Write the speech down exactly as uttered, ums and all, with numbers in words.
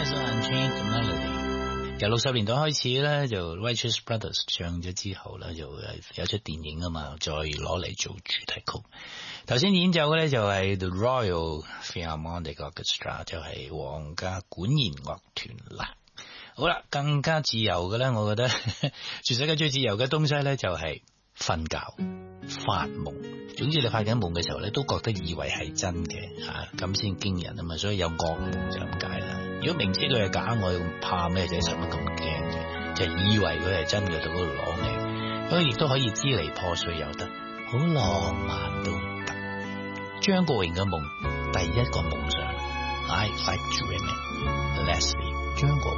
There's an unchanged melody。由六十年代開始咧，就 Righteous Brothers 唱咗之後咧，就有出電影啊嘛，再攞嚟做主題曲。頭先演奏嘅咧就係 The Royal Philharmonic Orchestra， 就係皇家管弦樂團啦。好啦，更加自由嘅咧，我覺得全世界最自由嘅東西咧就係瞓覺、發夢。總之你發緊夢嘅時候咧，都覺得以為係真嘅吓，咁先驚人啊嘛。所以有噩夢就咁解啦。如果明知佢係假，我咁怕咩啫？使乜咁驚嘅？就係以為佢係真嘅，到嗰度攞命。所以亦都可以支離破碎又得，好浪漫都得。張國榮嘅夢，第一個夢想 I like dreaming。Leslie 張國